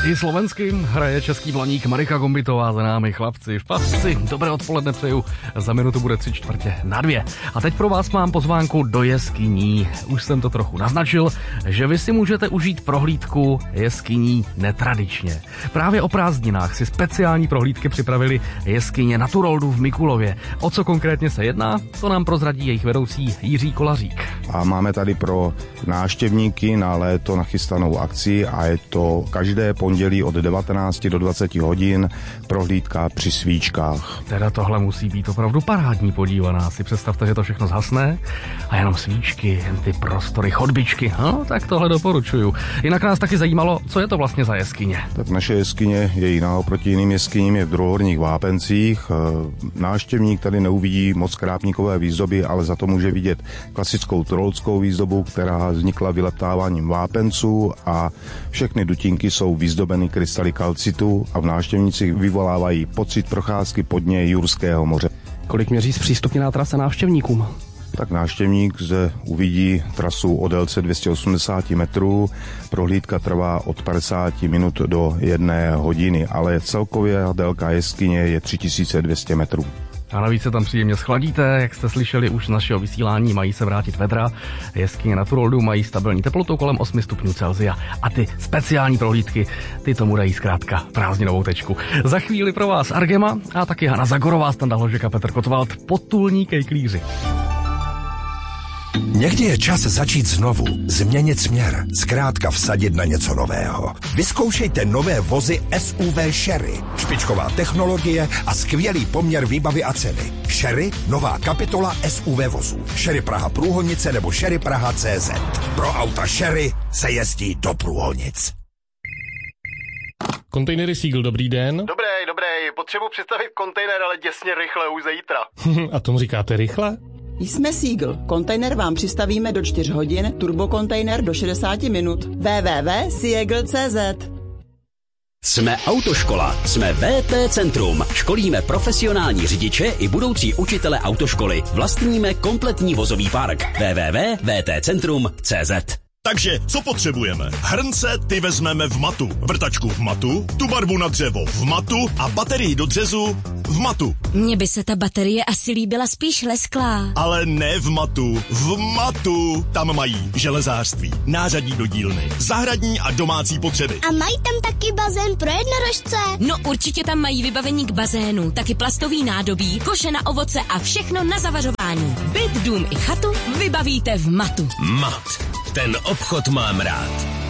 I slovensky hraje český blaník Marika Gombitová za námi, chlapci v pasci. Dobré odpoledne přeju, za minutu bude 3:45. A teď pro vás mám pozvánku do jeskyní. Už jsem to trochu naznačil, že vy si můžete užít prohlídku jeskyní netradičně. Právě o prázdninách si speciální prohlídky připravili jeskyně Naturoldu v Mikulově. O co konkrétně se jedná, to nám prozradí jejich vedoucí Jiří Kolařík. A máme tady pro návštěvníky na léto nachystanou akci a je to každé pondělí od 19 do 20 hodin prohlídka při svíčkách. Teda tohle musí být opravdu parádní podívaná. Si představte, že to všechno zhasne a jenom svíčky, ty prostory, chodbičky. No, tak tohle doporučuju. Jinak nás taky zajímalo, co je to vlastně za jeskyně. Tak naše jeskyně je jiná oproti jiným jeskyním, je v druhohorních Vápencích. Návštěvník tady neuvidí moc krápníkové výzdoby, ale za to může vidět klasickou trolickou výzdobu, která vznikla vyleptáváním vápenců, a všechny dutinky jsou vyzdobeny krystaly kalcitu a v návštěvnících vyvolávají pocit procházky po dně Jurského moře. Kolik měří zpřístupněná trasa návštěvníkům? Tak návštěvník zde uvidí trasu o délce 280 metrů. Prohlídka trvá od 50 minut do 1 hodiny, ale celkově délka jeskyně je 3200 metrů. A navíc se tam příjemně schladíte, jak jste slyšeli už z našeho vysílání, mají se vrátit vedra. Jeskyně Naturoldu mají stabilní teplotu kolem 8 stupňů Celsia. A ty speciální prohlídky, ty tomu dají zkrátka prázdninovou tečku. Za chvíli pro vás Argema a taky Hana Zagorová, Standa Hložek a Petr Kotwald, potulní kejklíři. Někdy je čas začít znovu, změnit směr, zkrátka vsadit na něco nového. Vyzkoušejte nové vozy SUV Sherry. Špičková technologie a skvělý poměr výbavy a ceny. Sherry, nová kapitola SUV vozů. Sherry Praha Průhonice nebo Sherry Praha CZ. Pro auta Sherry se jezdí do průhonic. Kontejnery Seagull, dobrý den. Dobrý. Potřebuji představit kontejner, ale děsně rychle, už zítra. A tomu říkáte rychle? Jsme Seagull. Kontejner vám přistavíme do 4 hodin, turbokontejner do 60 minut. www.seagull.cz. Jsme autoškola, jsme VP Centrum. Školíme profesionální řidiče i budoucí učitele autoškoly. Vlastníme kompletní vozový park. www.vtcentrum.cz. Takže, co potřebujeme? Hrnce ty vezmeme v matu, vrtačku v matu, tu barvu na dřevo v matu a baterii do řezu v matu. Mně by se ta baterie asi líbila spíš lesklá. Ale ne v matu, v matu. Tam mají železářství, nářadí do dílny, zahradní a domácí potřeby. A mají tam taky bazén pro jednorožce? No určitě tam mají vybavení k bazénu, taky plastový nádobí, koše na ovoce a všechno na zavařování. Byt, dům i chatu vybavíte v matu. Mat. Ten obchod mám rád.